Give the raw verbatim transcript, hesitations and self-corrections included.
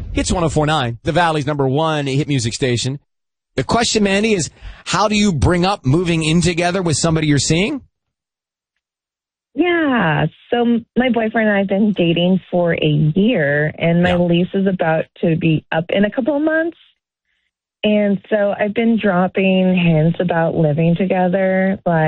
Hits one oh four point nine, the Valley's number one hit music station. The question, Mandy, is how do you bring up moving in together with somebody you're seeing? Yeah, so my boyfriend and I have been dating for a year, and my yeah. lease is about to be up in a couple of months. And so I've been dropping hints about living together, like,